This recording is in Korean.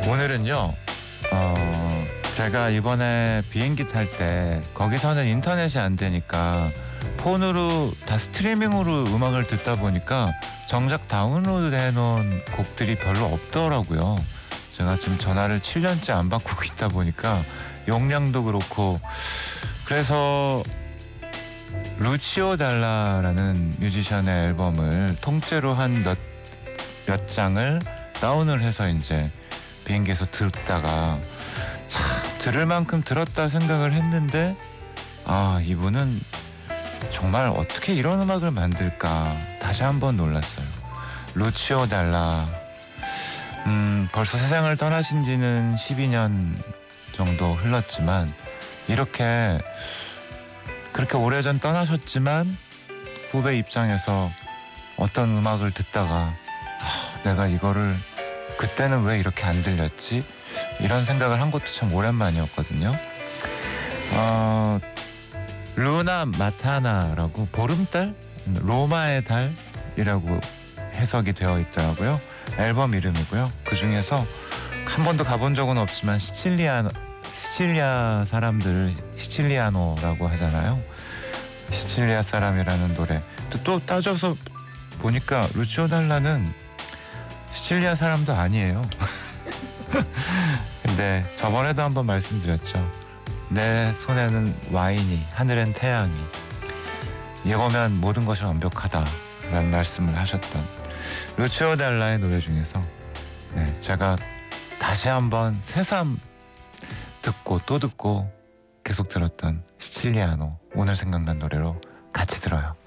오늘은요, 제가 이번에 비행기 탈 때 거기서는 인터넷이 안 되니까 폰으로 다 스트리밍으로 음악을 듣다 보니까 정작 다운로드 해놓은 곡들이 별로 없더라고요. 제가 지금 전화를 7년째 안 바꾸고 있다 보니까 용량도 그렇고, 그래서 루치오 달라라는 뮤지션의 앨범을 통째로 한 몇 장을 다운을 해서 이제 비행기에서 듣다가 참 들을 만큼 들었다 생각을 했는데, 이분은 정말 어떻게 이런 음악을 만들까 다시 한번 놀랐어요. 루치오 달라, 벌써 세상을 떠나신 지는 12년 정도 흘렀지만, 그렇게 오래전 떠나셨지만 후배 입장에서 어떤 음악을 듣다가 내가 이거를 그때는 왜 이렇게 안 들렸지? 이런 생각을 한 것도 참 오랜만이었거든요. 루나 마타나라고, 보름달? 로마의 달이라고 해석이 되어 있더라고요. 앨범 이름이고요. 그 중에서 한 번도 가본 적은 없지만 시칠리아 사람들 시칠리아노라고 하잖아요. 시칠리아 사람이라는 노래. 또 따져서 보니까 루치오 달라는 시칠리아 사람도 아니에요. 근데 저번에도 한번 말씀드렸죠. 내 손에는 와인이, 하늘엔 태양이, 이거면 모든 것이 완벽하다라는 말씀을 하셨던 루치오 달라의 노래 중에서 제가 다시 한번 새삼 듣고 또 듣고 계속 들었던 시칠리아노, 오늘 생각난 노래로 같이 들어요.